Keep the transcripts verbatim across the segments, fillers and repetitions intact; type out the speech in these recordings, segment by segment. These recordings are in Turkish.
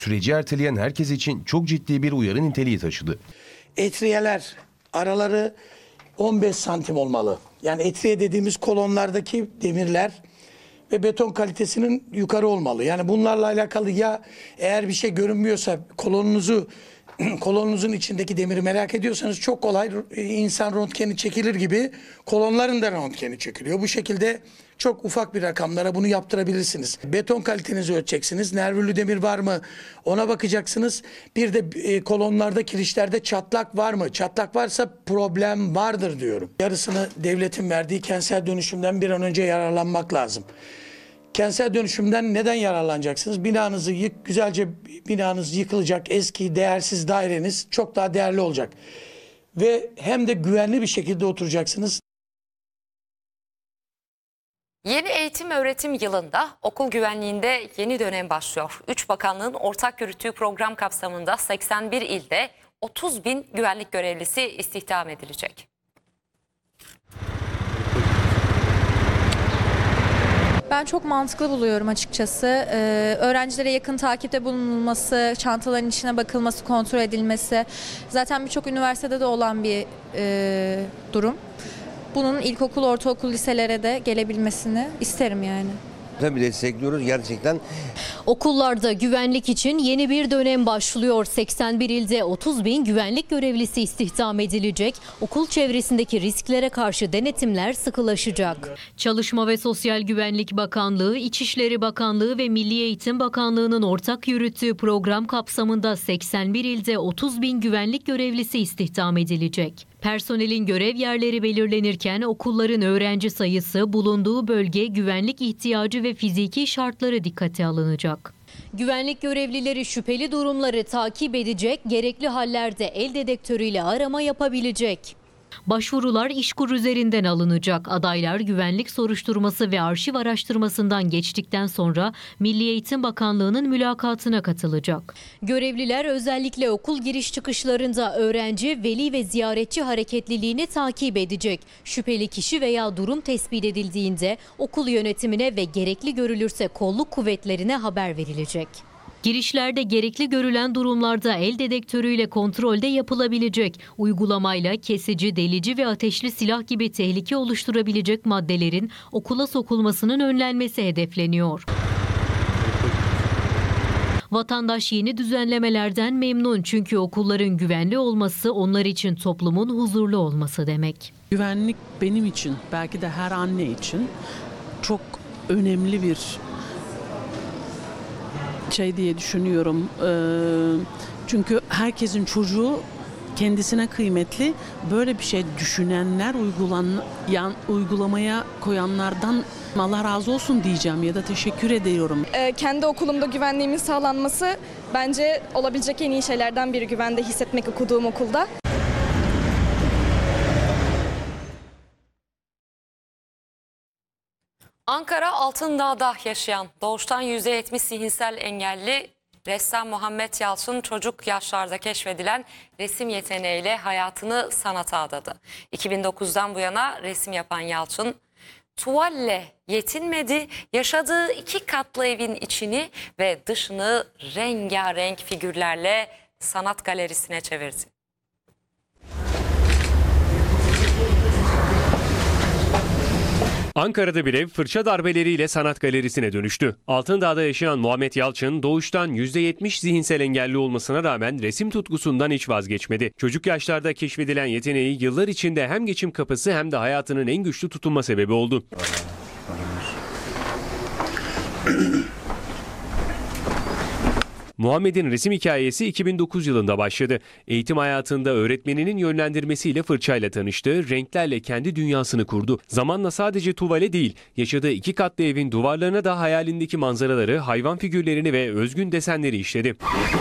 Süreci erteleyen herkes için çok ciddi bir uyarı niteliği taşıdı. Etriyeler araları on beş santim olmalı. Yani etriye dediğimiz kolonlardaki demirler ve beton kalitesinin yukarı olmalı. Yani bunlarla alakalı ya eğer bir şey görünmüyorsa kolonunuzu kolonunuzun içindeki demiri merak ediyorsanız çok kolay insan röntgeni çekilir gibi kolonların da röntgeni çekiliyor. Bu şekilde çok ufak bir rakamlara bunu yaptırabilirsiniz. Beton kalitenizi ölçeceksiniz. Nervürlü demir var mı? Ona bakacaksınız. Bir de e, kolonlarda, kirişlerde çatlak var mı? Çatlak varsa problem vardır diyorum. Yarısını devletin verdiği kentsel dönüşümden bir an önce yararlanmak lazım. Kentsel dönüşümden neden yararlanacaksınız? Binanızı yık, güzelce binanız yıkılacak, eski değersiz daireniz çok daha değerli olacak. Ve hem de güvenli bir şekilde oturacaksınız. Yeni eğitim öğretim yılında okul güvenliğinde yeni dönem başlıyor. Üç bakanlığın ortak yürüttüğü program kapsamında seksen bir ilde otuz bin güvenlik görevlisi istihdam edilecek. Ben çok mantıklı buluyorum açıkçası. Ee, öğrencilere yakın takipte bulunulması, çantaların içine bakılması, kontrol edilmesi zaten birçok üniversitede de olan bir e, durum. Bunun ilkokul, ortaokul, liselere de gelebilmesini isterim yani. Tabii destekliyoruz gerçekten. Okullarda güvenlik için yeni bir dönem başlıyor. seksen bir ilde otuz bin güvenlik görevlisi istihdam edilecek. Okul çevresindeki risklere karşı denetimler sıkılaşacak. Çalışma ve Sosyal Güvenlik Bakanlığı, İçişleri Bakanlığı ve Milli Eğitim Bakanlığı'nın ortak yürüttüğü program kapsamında seksen bir ilde otuz bin güvenlik görevlisi istihdam edilecek. Personelin görev yerleri belirlenirken okulların öğrenci sayısı, bulunduğu bölge, güvenlik ihtiyacı ve fiziki şartları dikkate alınacak. Güvenlik görevlileri şüpheli durumları takip edecek, gerekli hallerde el dedektörüyle arama yapabilecek. Başvurular İşkur üzerinden alınacak. Adaylar güvenlik soruşturması ve arşiv araştırmasından geçtikten sonra Milli Eğitim Bakanlığı'nın mülakatına katılacak. Görevliler özellikle okul giriş çıkışlarında öğrenci, veli ve ziyaretçi hareketliliğini takip edecek. Şüpheli kişi veya durum tespit edildiğinde okul yönetimine ve gerekli görülürse kolluk kuvvetlerine haber verilecek. Girişlerde gerekli görülen durumlarda el dedektörüyle kontrolde yapılabilecek. Uygulamayla kesici, delici ve ateşli silah gibi tehlike oluşturabilecek maddelerin okula sokulmasının önlenmesi hedefleniyor. Vatandaş yeni düzenlemelerden memnun çünkü okulların güvenli olması onlar için toplumun huzurlu olması demek. Güvenlik benim için, belki de her anne için çok önemli bir şey diye düşünüyorum. Çünkü herkesin çocuğu kendisine kıymetli. Böyle bir şey düşünenler, uygulayan, uygulamaya koyanlardan Allah razı olsun diyeceğim ya da teşekkür ediyorum. Ee, kendi okulumda güvenliğimin sağlanması bence olabilecek en iyi şeylerden biri, güvende hissetmek okuduğum okulda. Ankara Altındağ'da yaşayan doğuştan yüzde yetmiş zihinsel engelli ressam Muhammed Yalçın çocuk yaşlarda keşfedilen resim yeteneğiyle hayatını sanata adadı. iki bin dokuzdan bu yana resim yapan Yalçın tuvalle yetinmedi, yaşadığı iki katlı evin içini ve dışını rengarenk figürlerle sanat galerisine çevirdi. Ankara'da bir ev fırça darbeleriyle sanat galerisine dönüştü. Altındağ'da yaşayan Muhammed Yalçın doğuştan yüzde yetmiş zihinsel engelli olmasına rağmen resim tutkusundan hiç vazgeçmedi. Çocuk yaşlarda keşfedilen yeteneği yıllar içinde hem geçim kapısı hem de hayatının en güçlü tutunma sebebi oldu. Muhammed'in resim hikayesi iki bin dokuz yılında başladı. Eğitim hayatında öğretmeninin yönlendirmesiyle fırçayla tanıştı, renklerle kendi dünyasını kurdu. Zamanla sadece tuvale değil, yaşadığı iki katlı evin duvarlarına da hayalindeki manzaraları, hayvan figürlerini ve özgün desenleri işledi.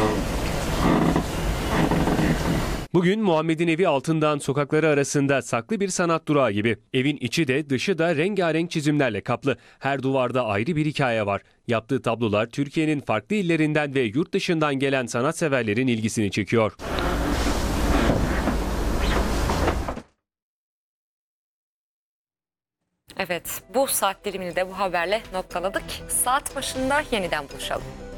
Bugün Muhammed'in evi Altındağ'ın sokakları arasında saklı bir sanat durağı gibi. Evin içi de dışı da rengarenk çizimlerle kaplı. Her duvarda ayrı bir hikaye var. Yaptığı tablolar Türkiye'nin farklı illerinden ve yurt dışından gelen sanatseverlerin ilgisini çekiyor. Evet, bu saat dilimini de bu haberle noktaladık. Saat başında yeniden buluşalım.